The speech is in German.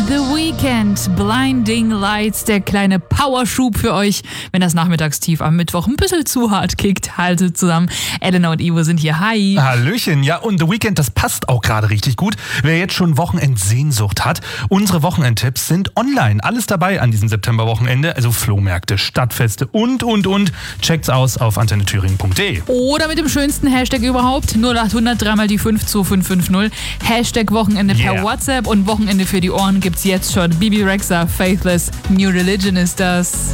The Weeknd, Blinding Lights, der kleine Powerschub für euch, wenn das Nachmittagstief am Mittwoch ein bisschen zu hart kickt. Haltet zusammen. Elena und Ivo sind hier. Hi. Hallöchen. Ja, und The Weeknd, das passt auch gerade richtig gut. Wer jetzt schon Wochenendsehnsucht hat, unsere Wochenendtipps sind online. Alles dabei an diesem Septemberwochenende. Also Flohmärkte, Stadtfeste und. Checkt's aus auf antennethüringen.de. Oder mit dem schönsten Hashtag überhaupt. 0800 3 die 52550. Hashtag Wochenende per WhatsApp und Wochenende für die Ohren gibt's jetzt schon. Bibi Rexha, Faithless, New Religion ist das.